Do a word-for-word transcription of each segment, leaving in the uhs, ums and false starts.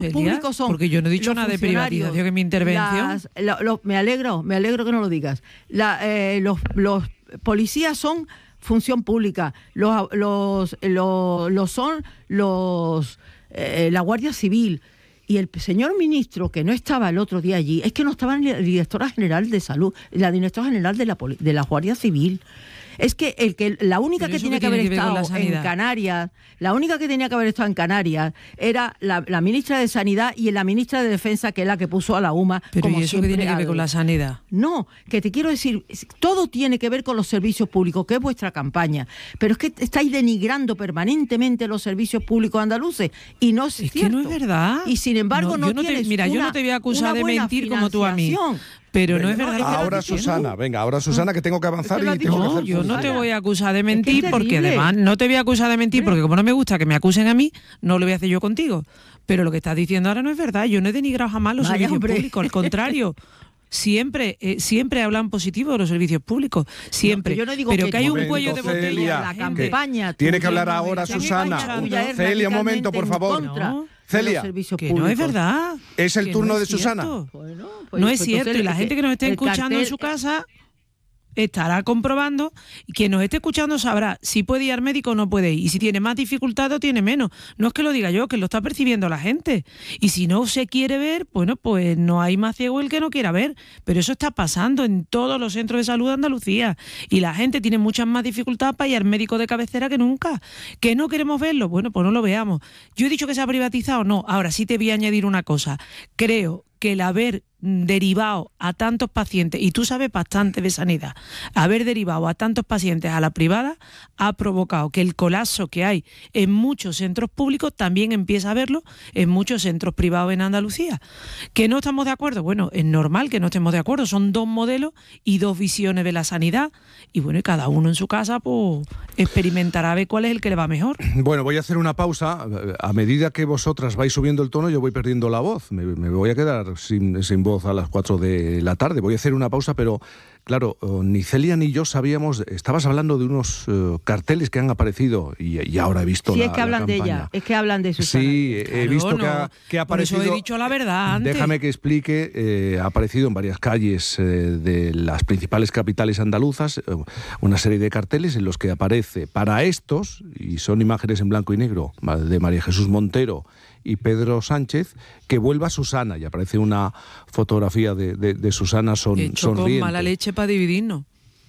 públicos son porque yo no he dicho nada de privatización en mi intervención. Las, lo, lo, me alegro, me alegro que no lo digas. La, eh, los, los policías son función pública, los, los, los, los son los eh, la Guardia Civil. Y el señor ministro, que no estaba el otro día allí, es que no estaba la directora general de salud, la directora general de la, de la Guardia Civil. Es que el que la única que tenía que, que haber que estado en Canarias, la única que tenía que haber estado en Canarias era la, la ministra de Sanidad y la ministra de Defensa, que es la que puso a la U M A. Pero como ¿y eso qué tiene que ver con la sanidad? No, que te quiero decir, todo tiene que ver con los servicios públicos, que es vuestra campaña. Pero es que estáis denigrando permanentemente los servicios públicos andaluces y no es, es cierto. que no es verdad. Y sin embargo no, no, no tienes te, Mira, una, yo no te voy a acusar de mentir como tú a mí. Pero venga, no es verdad. No, ahora Susana, venga, ahora Susana, que tengo que avanzar. Es que y tengo no, que hacer yo Susana. no te voy a acusar de mentir, es que es porque además no te voy a acusar de mentir, porque como no me gusta que me acusen a mí, no lo voy a hacer yo contigo. Pero lo que estás diciendo ahora no es verdad. Yo no he denigrado jamás los Vaya, servicios hombre. públicos, al contrario. Siempre, eh, siempre hablan positivo de los servicios públicos, siempre. No, yo no digo pero que, que hay un momento, cuello de botella Celia, en la campaña. Tiene que hablar ahora Susana. Celia, un momento, por favor. No. Celia, que públicos. no es verdad. ¿Es el que turno no de es Susana? Bueno, pues, no es pues cierto, y la el, gente que nos esté escuchando cartel, en su casa estará comprobando, y quien nos esté escuchando sabrá si puede ir al médico o no puede ir, y si tiene más dificultad o tiene menos. No es que lo diga yo, que lo está percibiendo la gente, y si no se quiere ver, bueno, pues no hay más ciego el que no quiera ver, pero eso está pasando en todos los centros de salud de Andalucía, y la gente tiene muchas más dificultades para ir al médico de cabecera que nunca. ¿Que no queremos verlo? Bueno, pues no lo veamos. Yo he dicho que se ha privatizado, no. Ahora sí te voy a añadir una cosa. Creo que el haber derivado a tantos pacientes, y tú sabes bastante de sanidad, haber derivado a tantos pacientes a la privada ha provocado que el colapso que hay en muchos centros públicos también empieza a verlo en muchos centros privados en Andalucía. ¿Que no estamos de acuerdo? Bueno, es normal que no estemos de acuerdo, son dos modelos y dos visiones de la sanidad, y bueno, y cada uno en su casa pues experimentará a ver cuál es el que le va mejor. Bueno, voy a hacer una pausa. A medida que vosotras vais subiendo el tono, yo voy perdiendo la voz, me, me voy a quedar sin, sin voz a las cuatro de la tarde. Voy a hacer una pausa, pero claro, ni Celia ni yo sabíamos. Estabas hablando de unos uh, carteles que han aparecido y, y ahora he visto sí, la es que hablan de ella, es que hablan de Susana. Sí, he claro, visto no, que ha, que ha aparecido. Por eso he dicho la verdad antes. Déjame que explique. Eh, ha aparecido en varias calles eh, de las principales capitales andaluzas eh, una serie de carteles en los que aparece para estos, y son imágenes en blanco y negro, de María Jesús Montero y Pedro Sánchez, que vuelva Susana, y aparece una fotografía de, de, de Susana son, hecho sonriente. Con mala leche para dividirnos.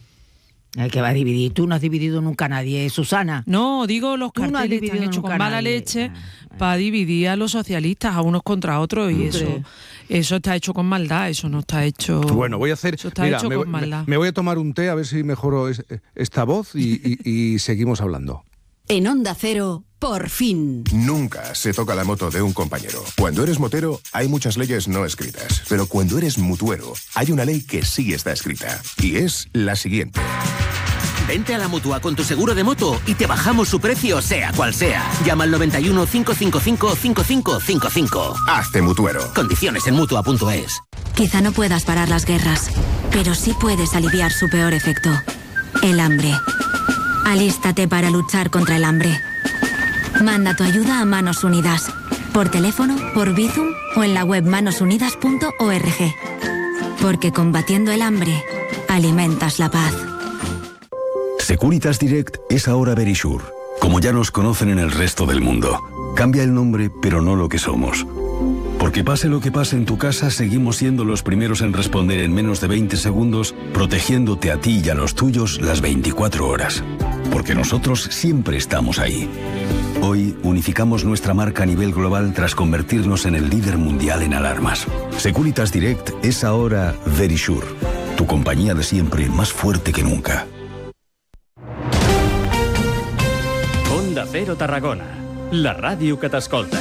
El que va a dividir, tú no has dividido nunca a nadie, Susana. No, digo los Tú no has carteles están hechos con mala nadie. leche Ah, ah. para dividir a los socialistas, a unos contra otros, y eso, eso está hecho con maldad, eso no está hecho. Bueno, voy a hacer. Eso está Mira, hecho me, con me, maldad. me voy a tomar un té a ver si mejoro es, esta voz y, y, y seguimos hablando. En Onda Cero, por fin. Nunca se toca la moto de un compañero. Cuando eres motero, hay muchas leyes no escritas. Pero cuando eres mutuero, hay una ley que sí está escrita. Y es la siguiente. Vente a la Mutua con tu seguro de moto y te bajamos su precio, sea cual sea. Llama al noventa y uno, cinco cinco cinco, cinco cinco cinco cinco. Hazte mutuero. Condiciones en mutua punto es. Quizá no puedas parar las guerras, pero sí puedes aliviar su peor efecto, el hambre. Alístate para luchar contra el hambre. Manda tu ayuda a Manos Unidas, por teléfono, por Bizum o en la web manos unidas punto org. Porque combatiendo el hambre, alimentas la paz. Securitas Direct es ahora Verisure, como ya nos conocen en el resto del mundo. Cambia el nombre, pero no lo que somos. Porque pase lo que pase en tu casa, seguimos siendo los primeros en responder en menos de veinte segundos, protegiéndote a ti y a los tuyos las veinticuatro horas. Porque nosotros siempre estamos ahí. Hoy unificamos nuestra marca a nivel global tras convertirnos en el líder mundial en alarmas. Securitas Direct es ahora Verisure, tu compañía de siempre más fuerte que nunca. Onda Cero Tarragona, la ràdio que t'escolta.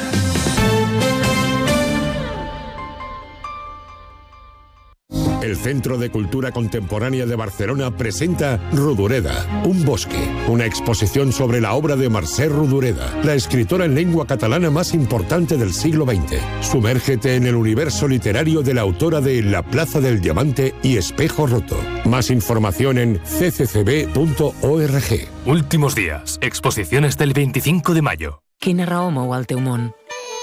El Centro de Cultura Contemporánea de Barcelona presenta Rodoreda, un bosque, una exposición sobre la obra de Mercè Rodoreda, la escritora en lengua catalana más importante del siglo veinte. Sumérgete en el universo literario de la autora de La Plaza del Diamante y Espejo Roto. Más información en c c c b punto org. Últimos días, exposiciones del veinticinco de mayo. Quina raó mou el teu món?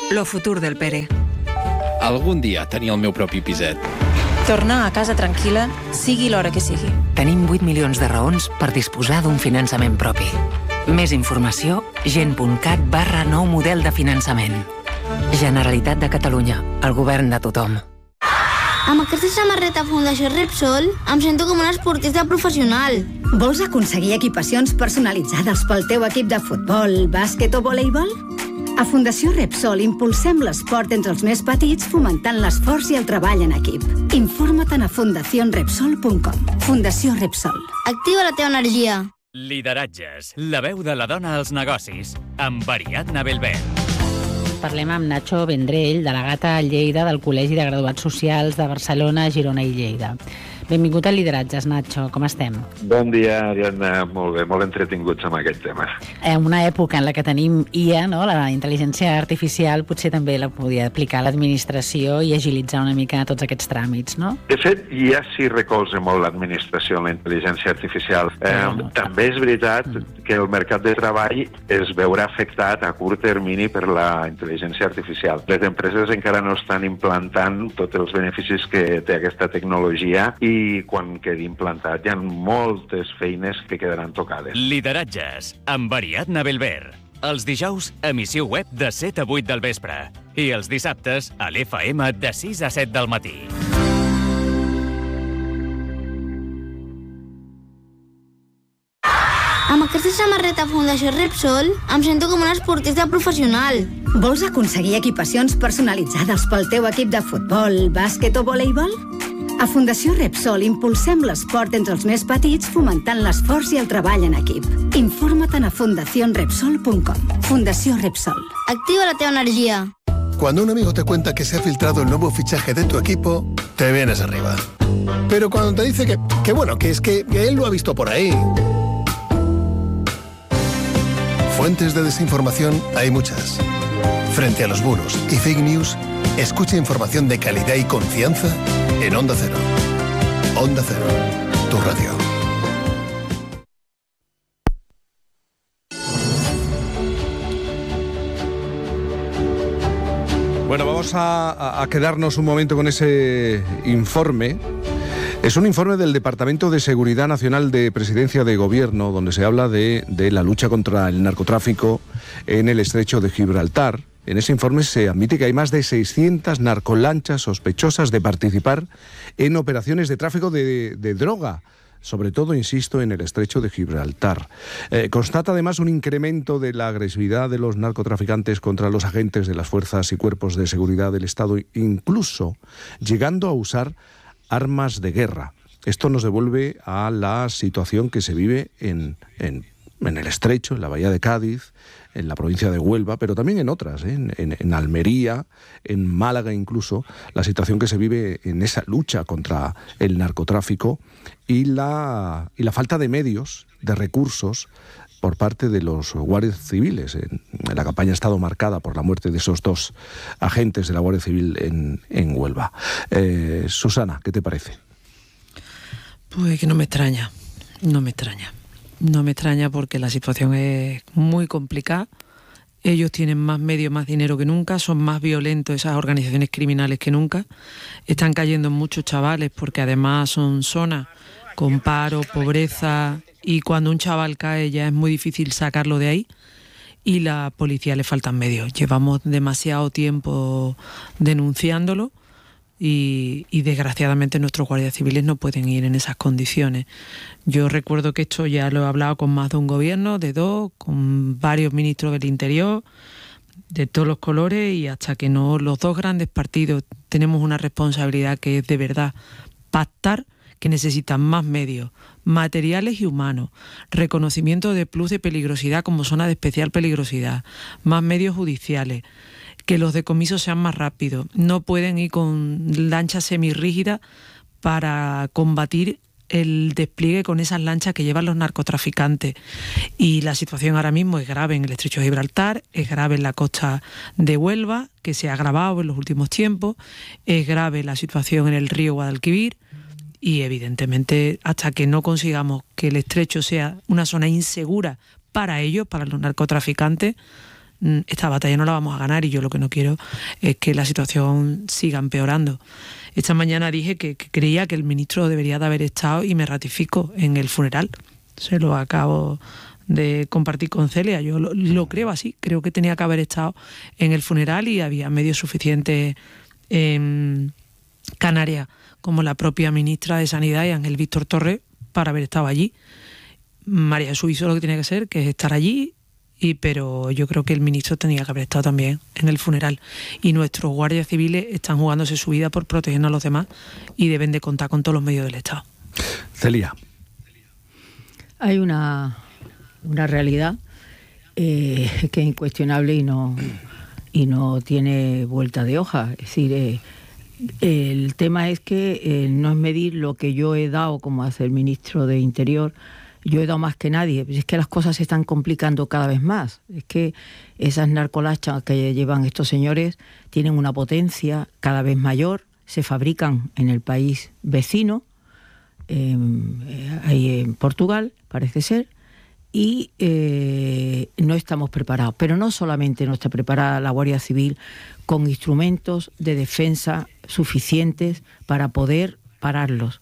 Lo futur del Pere. Algun dia tenir el meu propi piset. Tornar a casa tranquil·la, sigui l'hora que sigui. Tenim vuit milions de raons per disposar d'un finançament propi. Més informació, gent.cat barra nou model de finançament. Generalitat de Catalunya, el govern de tothom. Amb aquesta samarreta Fundació Repsol em sento com una esportista professional. Vols aconseguir equipacions personalitzades pel teu equip de futbol, bàsquet o voleibol? A Fundació Repsol impulsem l'esport entre els més petits fomentant l'esforç i el treball en equip. Informa't a fundación repsol punt com. Fundació Repsol. Activa la teva energia. Lideratges, la veu de la dona als negocis, amb Ariadna Belbert. Parlem amb Nacho Vendrell, delegat a Lleida del Col·legi de Graduats Socials de Barcelona, Girona i Lleida. Benvingut a Lideratges, Nacho. Com estem? Bon dia, Ariadna. Molt bé, molt entretinguts amb aquest tema. En una època en la que tenim I A, no? La intel·ligència artificial, potser també la podia aplicar a l'administració i agilitzar una mica tots aquests tràmits, no? De fet, ja s'hi recolza molt l'administració en la intel·ligència artificial. Eh, no, també és veritat que el mercat de treball es veurà afectat a curt termini per la intel·ligència artificial. Les empreses encara no estan implantant tots els beneficis que té aquesta tecnologia i i quan quedi implantat hi ha moltes feines que quedaran tocades. Lideratges, amb Ariadna Belbert. Els dijous, emissió web de set a vuit del vespre. I els dissabtes, a l'F M de sis a set del matí. Amb aquesta samarreta Fundació Repsol em sento com una esportista professional. Vols aconseguir equipacions personalitzades pel teu equip de futbol, bàsquet o voleibol? A Fundació Repsol impulsem l'esport entre els més petits fomentant l'esforç i el treball en equip. Informa't a fundación repsol punt com. Fundació Repsol. Activa la teva energia. Cuando un amigo te cuenta que se ha filtrado el nuevo fichaje de tu equipo, te vienes arriba. Pero cuando te dice que, que bueno, que es que, que él lo ha visto por ahí... Fuentes de desinformación hay muchas. Frente a los bulos y fake news, escucha información de calidad y confianza en Onda Cero. Onda Cero, tu radio. Bueno, vamos a, a quedarnos un momento con ese informe. Es un informe del Departamento de Seguridad Nacional de Presidencia de Gobierno, donde se habla de, de la lucha contra el narcotráfico en el estrecho de Gibraltar. En ese informe se admite que hay más de seiscientas narcolanchas sospechosas de participar en operaciones de tráfico de, de droga, sobre todo, insisto, en el estrecho de Gibraltar. Eh, constata además un incremento de la agresividad de los narcotraficantes contra los agentes de las fuerzas y cuerpos de seguridad del Estado, incluso llegando a usar armas de guerra. Esto nos devuelve a la situación que se vive en, en, en el estrecho, en la bahía de Cádiz, en la provincia de Huelva, pero también en otras, ¿eh? en, en, en Almería, en Málaga incluso, la situación que se vive en esa lucha contra el narcotráfico y la, y la falta de medios, de recursos por parte de los guardias civiles. En, en la campaña ha estado marcada por la muerte de esos dos agentes de la Guardia Civil en, en Huelva. Eh, Susana, ¿qué te parece? Pues que no me extraña, no me extraña. No me extraña porque la situación es muy complicada. Ellos tienen más medios, más dinero que nunca, son más violentos esas organizaciones criminales que nunca. Están cayendo muchos chavales porque además son zonas con paro, pobreza, y cuando un chaval cae ya es muy difícil sacarlo de ahí. Y la policía le faltan medios. Llevamos demasiado tiempo denunciándolo. Y, y desgraciadamente nuestros guardias civiles no pueden ir en esas condiciones. Yo recuerdo que esto ya lo he hablado con más de un gobierno, de dos, con varios ministros del Interior, de todos los colores, y hasta que no los dos grandes partidos tenemos una responsabilidad que es de verdad pactar, que necesitan más medios, materiales y humanos, reconocimiento de plus de peligrosidad como zona de especial peligrosidad, más medios judiciales, que los decomisos sean más rápidos. No pueden ir con lanchas semirrígidas para combatir el despliegue con esas lanchas que llevan los narcotraficantes. Y la situación ahora mismo es grave en el estrecho de Gibraltar, es grave en la costa de Huelva, que se ha agravado en los últimos tiempos, es grave la situación en el río Guadalquivir, y evidentemente hasta que no consigamos que el estrecho sea una zona insegura para ellos, para los narcotraficantes, esta batalla no la vamos a ganar y yo lo que no quiero es que la situación siga empeorando. Esta mañana dije que, que creía que el ministro debería de haber estado y me ratifico en el funeral. Se lo acabo de compartir con Celia. Yo lo, lo creo así. Creo que tenía que haber estado en el funeral y había medios suficientes en Canarias como la propia ministra de Sanidad y Ángel Víctor Torres para haber estado allí. María Jesús hizo lo que tenía que hacer, que es estar allí. Y, pero yo creo que el ministro tenía que haber estado también en el funeral. Y nuestros guardias civiles están jugándose su vida por protegernos a los demás y deben de contar con todos los medios del Estado. Celia. Hay una, una realidad eh, que es incuestionable y no, y no tiene vuelta de hoja. Es decir, eh, el tema es que eh, no es medir lo que yo he dado, como hace el ministro de Interior. Yo he dado más que nadie. Es que las cosas se están complicando cada vez más. Es que esas narcolachas que llevan estos señores tienen una potencia cada vez mayor, se fabrican en el país vecino, eh, ahí en Portugal, parece ser, y eh, no estamos preparados. Pero no solamente no está preparada la Guardia Civil con instrumentos de defensa suficientes para poder pararlos.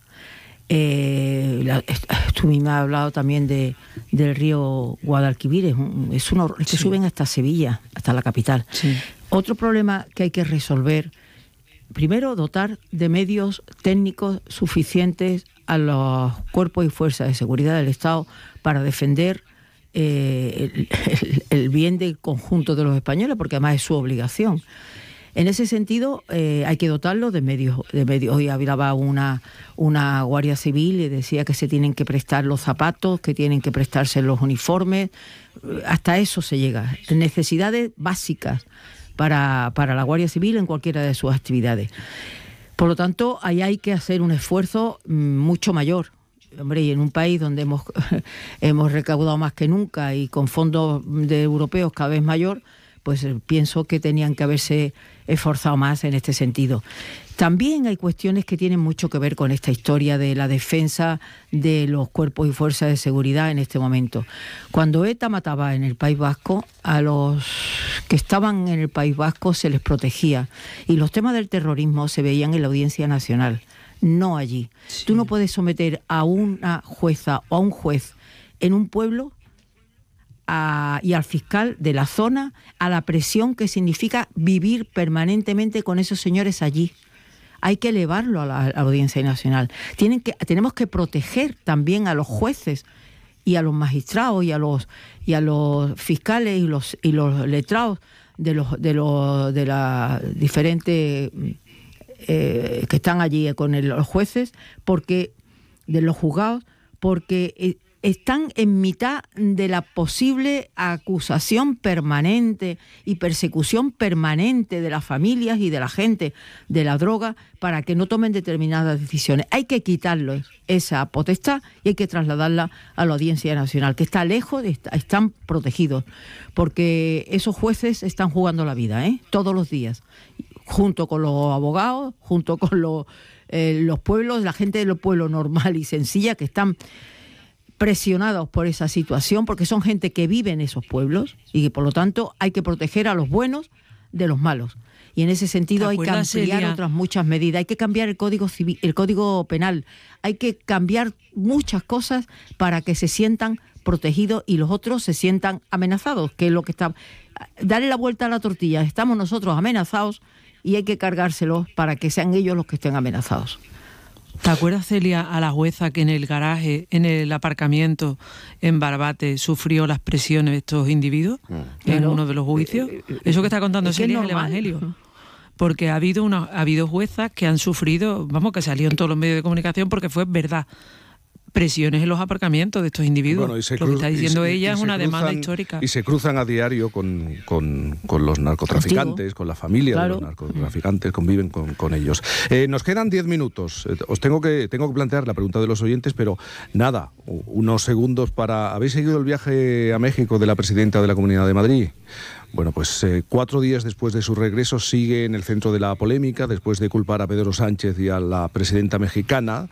Eh, la, tú me has hablado también de, del río Guadalquivir, es, un, es uno que sí. Suben hasta Sevilla, hasta la capital. Sí. Otro problema que hay que resolver, primero dotar de medios técnicos suficientes a los cuerpos y fuerzas de seguridad del Estado para defender eh, el, el, el bien del conjunto de los españoles, porque además es su obligación. En ese sentido, eh, hay que dotarlo de medios. De medios. Hoy hablaba una, una Guardia Civil y decía que se tienen que prestar los zapatos, que tienen que prestarse los uniformes. Hasta eso se llega. Necesidades básicas para, para la Guardia Civil en cualquiera de sus actividades. Por lo tanto, ahí hay que hacer un esfuerzo mucho mayor. Hombre, y en un país donde hemos, hemos recaudado más que nunca y con fondos de europeos cada vez mayor, pues pienso que tenían que haberse esforzado más en este sentido. También hay cuestiones que tienen mucho que ver con esta historia de la defensa de los cuerpos y fuerzas de seguridad en este momento. Cuando ETA mataba en el País Vasco, a los que estaban en el País Vasco se les protegía. Y los temas del terrorismo se veían en la Audiencia Nacional, no allí. Sí. Tú no puedes someter a una jueza o a un juez en un pueblo A, y al fiscal de la zona a la presión que significa vivir permanentemente con esos señores allí. Hay que elevarlo a la, a la Audiencia Nacional. Tienen que, tenemos que proteger también a los jueces y a los magistrados y a los y a los fiscales y los y los letrados de los de los de las diferentes eh, que están allí con el, los jueces, porque de los juzgados, porque eh, están en mitad de la posible acusación permanente y persecución permanente de las familias y de la gente de la droga para que no tomen determinadas decisiones. Hay que quitarles esa potestad y hay que trasladarla a la Audiencia Nacional, que está lejos, está, están protegidos, porque esos jueces están jugando la vida, ¿eh? Todos los días, junto con los abogados, junto con los, eh, los pueblos, la gente de los pueblos normal y sencilla que están presionados por esa situación, porque son gente que vive en esos pueblos y que por lo tanto hay que proteger a los buenos de los malos. Y en ese sentido hay que ampliar Celia? otras muchas medidas. Hay que cambiar el código civil, el código penal. Hay que cambiar muchas cosas para que se sientan protegidos y los otros se sientan amenazados, que es lo que está. Darle la vuelta a la tortilla. Estamos nosotros amenazados y hay que cargárselos para que sean ellos los que estén amenazados. ¿Te acuerdas, Celia, a la jueza que en el garaje, en el aparcamiento en Barbate, sufrió las presiones de estos individuos mm. en claro. uno de los juicios? Eso que está contando es Celia es el Evangelio. Porque ha habido una, ha habido juezas que han sufrido, vamos, que salió en todos los medios de comunicación porque fue verdad, presiones en los aparcamientos de estos individuos. Bueno, cruz, lo que está diciendo se, ella es una cruzan, demanda histórica. Y se cruzan a diario con, con, con los narcotraficantes, Contigo. con la familia claro. de los narcotraficantes, conviven con, con ellos. Eh, nos quedan diez minutos. Os tengo que, tengo que plantear la pregunta de los oyentes, pero nada, unos segundos para... ¿Habéis seguido el viaje a México de la presidenta de la Comunidad de Madrid? Bueno, pues eh, cuatro días después de su regreso sigue en el centro de la polémica, después de culpar a Pedro Sánchez y a la presidenta mexicana.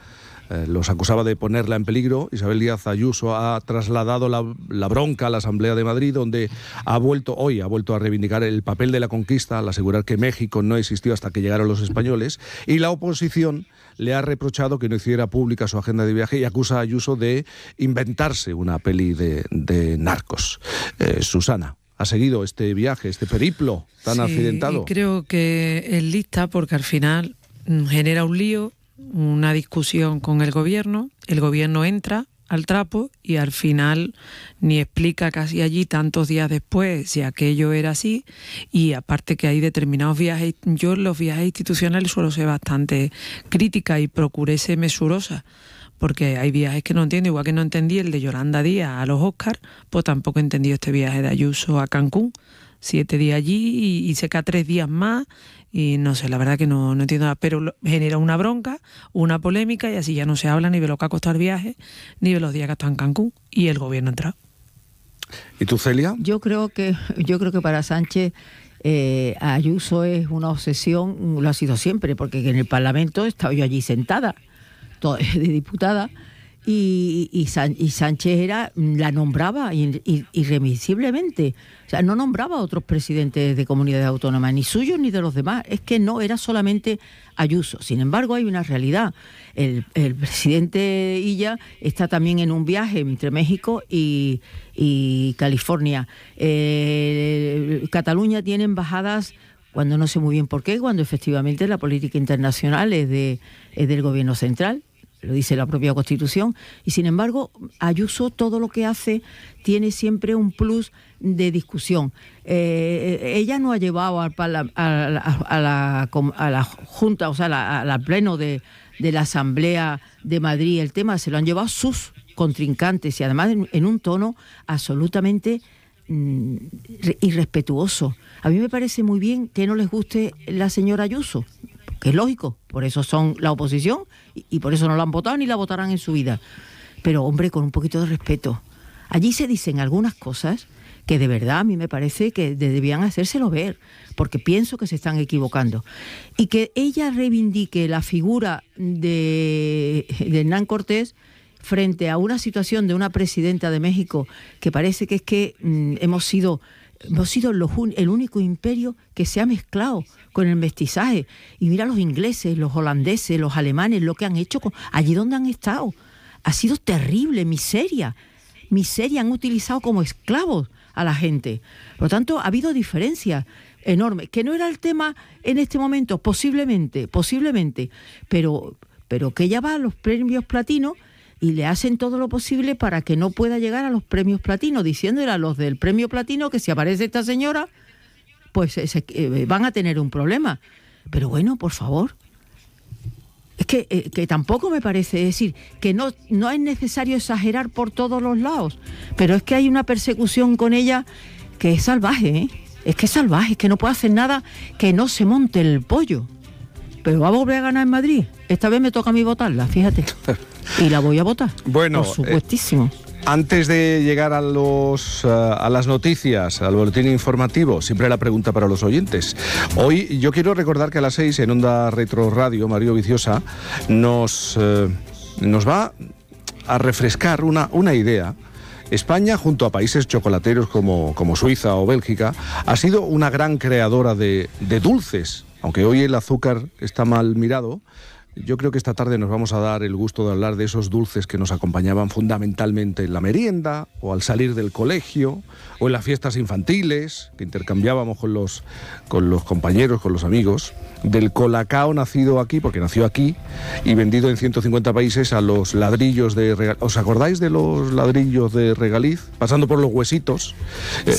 eh, los acusaba de ponerla en peligro. Isabel Díaz Ayuso ha trasladado la, la bronca a la Asamblea de Madrid, donde ha vuelto, hoy ha vuelto a reivindicar el papel de la conquista, al asegurar que México no existió hasta que llegaron los españoles, y la oposición le ha reprochado que no hiciera pública su agenda de viaje y acusa a Ayuso de inventarse una peli de, de narcos. Eh, Susana, ¿ha seguido este viaje, este periplo tan sí, accidentado? Y creo que es lista porque al final genera un lío, una discusión con el gobierno, el gobierno entra al trapo y al final ni explica casi allí tantos días después si aquello era así, y aparte que hay determinados viajes, yo en los viajes institucionales suelo ser bastante crítica y procuré ser mesurosa, porque hay viajes que no entiendo, igual que no entendí el de Yolanda Díaz a los Oscars, pues tampoco he entendido este viaje de Ayuso a Cancún, siete días allí y, y se queda tres días más. Y no sé, la verdad que no, no entiendo nada, pero lo, genera una bronca, una polémica, y así ya no se habla ni de lo que ha costado el viaje, ni de los días que ha estado en Cancún, y el gobierno ha entrado. ¿Y tú, Celia? Yo creo que, yo creo que para Sánchez eh, Ayuso es una obsesión, lo ha sido siempre, porque en el Parlamento estaba yo allí sentada, todo, de diputada, y, y, y Sánchez era, la nombraba irremisiblemente. O sea, no nombraba a otros presidentes de comunidades autónomas, ni suyos ni de los demás. Es que no, era solamente Ayuso. Sin embargo, hay una realidad. El, el presidente Illa está también en un viaje entre México y, y California. Eh, Cataluña tiene embajadas, cuando no sé muy bien por qué, cuando efectivamente la política internacional es, de, es del gobierno central. Lo dice la propia Constitución, y sin embargo Ayuso todo lo que hace tiene siempre un plus de discusión. Eh, ella no ha llevado al a, la, a, la, a, la, a la Junta, o sea, al la pleno de, de la Asamblea de Madrid el tema, se lo han llevado sus contrincantes, y además en, en un tono absolutamente mm, irrespetuoso. A mí me parece muy bien que no les guste la señora Ayuso, que es lógico, por eso son la oposición y, y por eso no la han votado ni la votarán en su vida. Pero, hombre, con un poquito de respeto. Allí se dicen algunas cosas que de verdad a mí me parece que debían hacérselo ver, porque pienso que se están equivocando. Y que ella reivindique la figura de, de Hernán Cortés frente a una situación de una presidenta de México que parece que es que mmm, hemos sido... Hemos sido los, el único imperio que se ha mezclado con el mestizaje. Y mira los ingleses, los holandeses, los alemanes, lo que han hecho con, allí donde han estado. Ha sido terrible, miseria. Miseria, han utilizado como esclavos a la gente. Por lo tanto, ha habido diferencias enormes. Que no era el tema en este momento, posiblemente, posiblemente. Pero, pero que ella va a los premios Platino y le hacen todo lo posible para que no pueda llegar a los premios Platino, diciéndole a los del premio Platino que si aparece esta señora, pues se, eh, van a tener un problema. Pero bueno, por favor, es que, eh, que tampoco me parece, es decir, que no, no es necesario exagerar por todos los lados, pero es que hay una persecución con ella que es salvaje, ¿eh? Es que es salvaje, es que no puede hacer nada que no se monte el pollo. Pero va a volver a ganar en Madrid. Esta vez me toca a mí votarla, fíjate. Y la voy a votar. Bueno, por supuestísimo. Eh, antes de llegar a los uh, a las noticias, al boletín informativo, siempre la pregunta para los oyentes. Hoy yo quiero recordar que a las seis en Onda Retro Radio, Mario Viciosa nos, uh, nos va a refrescar una, una idea. España, junto a países chocolateros como, como Suiza o Bélgica, ha sido una gran creadora de, de dulces. Aunque hoy el azúcar está mal mirado, yo creo que esta tarde nos vamos a dar el gusto de hablar de esos dulces que nos acompañaban fundamentalmente en la merienda, o al salir del colegio, o en las fiestas infantiles, que intercambiábamos con los, con los compañeros, con los amigos, del colacao nacido aquí, porque nació aquí, y vendido en ciento cincuenta países, a los ladrillos de Regaliz. ¿Os acordáis de los ladrillos de Regaliz? Pasando por los huesitos. Eh,